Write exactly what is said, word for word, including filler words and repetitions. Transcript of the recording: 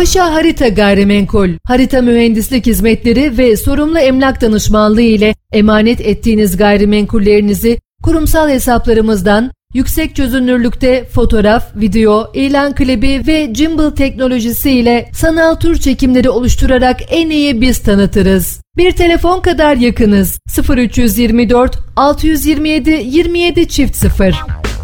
Paşa Harita Gayrimenkul, harita mühendislik hizmetleri ve sorumlu emlak danışmanlığı ile emanet ettiğiniz gayrimenkullerinizi kurumsal hesaplarımızdan yüksek çözünürlükte fotoğraf, video, ilan klibi ve gimbal teknolojisi ile sanal tur çekimleri oluşturarak en iyi biz tanıtırız. Bir telefon kadar yakınız. sıfır üç yüz yirmi dört altı yüz yirmi yedi yirmi yedi çift sıfır.